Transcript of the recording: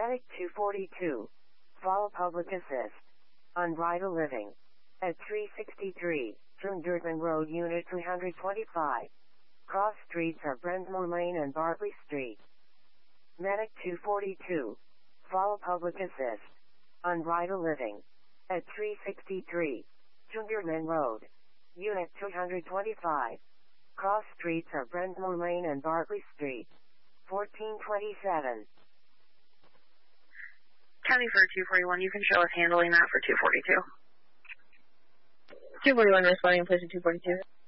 Medic 242. Follow public assist. Unbridled living. At 363, June Road, Unit 325. Cross streets are Brensmore Lane and Bartley Street. Medic 242. Follow public assist. Unbridled living. At 363, June Road. Unit 225. Cross streets are Brensmore Lane and Bartley Street. 1427. County for 241, you can show us handling that for 242. 241 responding, place at 242.